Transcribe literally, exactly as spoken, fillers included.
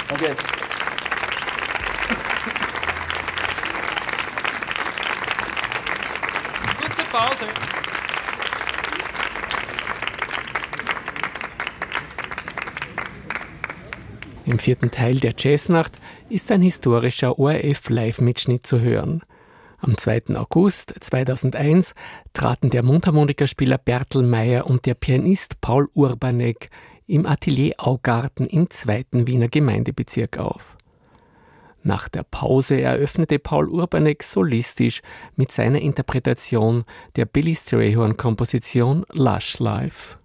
Okay. Kurze Pause. Im vierten Teil der Jazznacht ist ein historischer O R F-Live-Mitschnitt zu hören. Am zweiten August zweitausendeins traten der Mundharmonikaspieler Bertel Meyer und der Pianist Paul Urbanek im Atelier Augarten im zweiten Wiener Gemeindebezirk auf. Nach der Pause eröffnete Paul Urbanek solistisch mit seiner Interpretation der Billy Strayhorn-Komposition Lush Life.